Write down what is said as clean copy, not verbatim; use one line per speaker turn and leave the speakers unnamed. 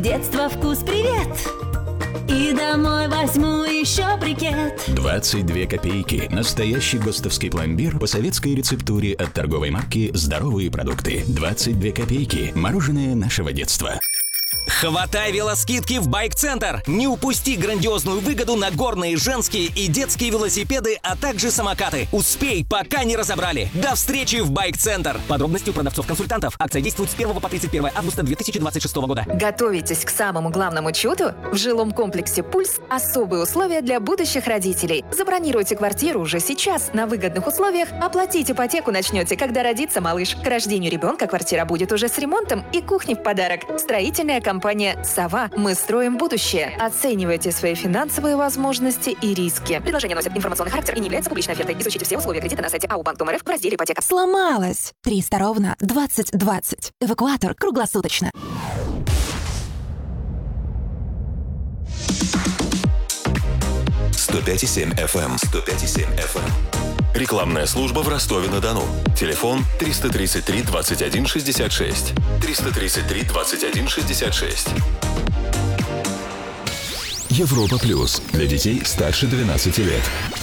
детства вкус привет. И домой возьму еще брикет.
22 копейки. Настоящий ГОСТовский пломбир по советской рецептуре от торговой марки «Здоровые продукты». 22 копейки. Мороженое нашего детства.
Хватай велоскидки в Байк-центр! Не упусти грандиозную выгоду на горные, женские и детские велосипеды, а также самокаты. Успей, пока не разобрали. До встречи в Байк-центр! Подробности у продавцов-консультантов. Акция действует с 1 по 31 августа 2026 года.
Готовитесь к самому главному чуду? В жилом комплексе «Пульс» особые условия для будущих родителей. Забронируйте квартиру уже сейчас на выгодных условиях. Оплатить ипотеку начнете, когда родится малыш. К рождению ребенка квартира будет уже с ремонтом и кухней в подарок. Строительная компания «Сова». Мы строим будущее. Оценивайте свои финансовые возможности и риски. Предложение носит информационный характер и не является публичной офертой. Изучите все условия кредита на сайте АО «Банк Дом РФ» в разделе «Ипотека».
Сломалась. 300 ровно 2020. Эвакуатор круглосуточно.
«105,7 FM». 105,7 FM. Рекламная служба в Ростове-на-Дону. Телефон 333 21 66. 333 21 66.
Европа Плюс. Для детей старше 12 лет.